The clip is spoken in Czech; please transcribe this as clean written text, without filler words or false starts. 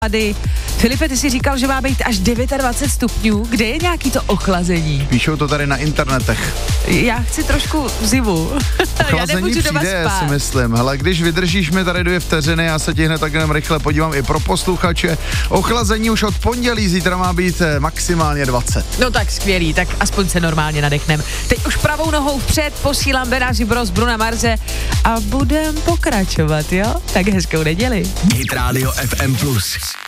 Filipe, ty si říkal, že má být až 29 stupňů. Kde je nějaký to ochlazení? Píšou to tady na internetech. Já chci trošku zimu. Já nemůžu doma přijde, spát. si myslím. Hele, když vydržíš mi tady 2 vteřiny, já se ti hned tak jenom rychle podívám i pro posluchače. Ochlazení už od pondělí, zítra má být maximálně 20. No tak skvělý, tak aspoň se normálně nadechnem. Teď už pravou nohou vpřed posílám Bena Žibro z Bruna Marze a budem pokračovat, jo? Tak hezkou neděli. Hit Radio FM+.